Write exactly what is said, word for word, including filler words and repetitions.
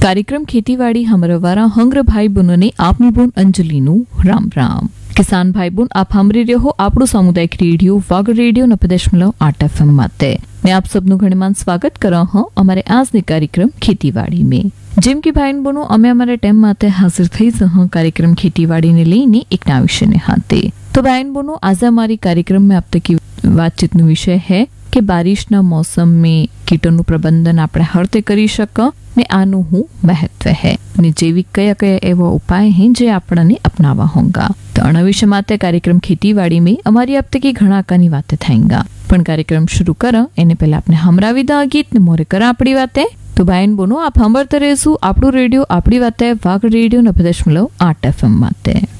कार्यक्रम खेतीवाड़ी हमरवारा हंग्र भाई बहनों ने आपनी बोन अंजलि नु राम राम। किसान भाई बोन आप हमरे रहो आपड़ो सामुदायिक रेडियो वागड़ रेडियो नब्बे दशमलव आठ एफ एम माते मैं आप सबनु घणीमान स्वागत करा हूं अमारे આજની કાર્યક્રમ ખેતીવાડી में। જેમ કે ભાઈ બનો અમે અમારા ટાઈમ માટે હાજર થઈ જહ કાર્યક્રમ ખેતીવાડીને લઈને એક નવા વિષયને હાથે। તો ભાઈ બનો આજે हमारी कार्यक्रम में अब तक की बातचीत નો વિષય है कि बारिशना मौसम में कीटों प्रबंधन આપણે હરતે કરી શક ને આનું હું મહત્વ है ने जैविक कया कया एवं उपाय हैं जे आपने अपनावा होंगे। तो अण विषय माते कार्यक्रम खेतीवाड़ी में अमारी अब तक की घणा कानी बातें थाएंगा पण कार्यक्रम शुरू कर एने पहले आपने हमरा विदा गीत ने मोरे कर आपड़ी बातें। तो भाईन बोनो आप सांभळता रहेशो आपणो रेडियो आपड़ी बातें वागड़ रेडियो नब्बे दशमलव आठ एफ एम माते।